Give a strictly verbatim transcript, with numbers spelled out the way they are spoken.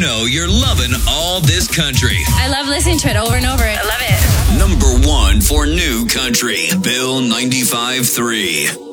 know you're loving all this country. I love listening to it over and over. I love it. Number one for new country, Bill ninety-five point three.